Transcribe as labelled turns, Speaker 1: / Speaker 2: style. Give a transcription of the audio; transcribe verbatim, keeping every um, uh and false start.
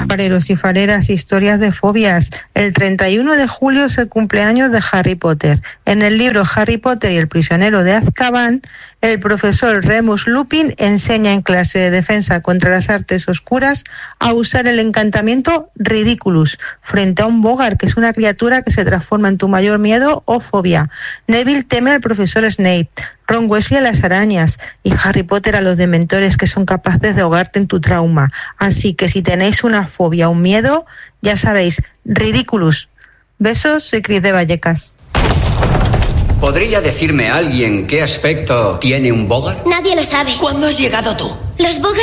Speaker 1: Fareros y fareras, historias de fobias. El treinta y uno de julio es el cumpleaños de Harry Potter. En el libro Harry Potter y el prisionero de Azkaban, el profesor Remus Lupin enseña en clase de defensa contra las artes oscuras a usar el encantamiento Ridiculus frente a un Bogart, que es una criatura que se transforma en tu mayor miedo o fobia. Neville teme al profesor Snape, Ron Weasley a las arañas y Harry Potter a los dementores, que son capaces de ahogarte en tu trauma. Así que si tenéis una fobia o un miedo, ya sabéis, Ridiculus. Besos, soy Cris de Vallecas.
Speaker 2: ¿Podría decirme alguien qué aspecto tiene un Bogart?
Speaker 3: Nadie lo sabe.
Speaker 4: ¿Cuándo has llegado tú?
Speaker 3: Los Bogart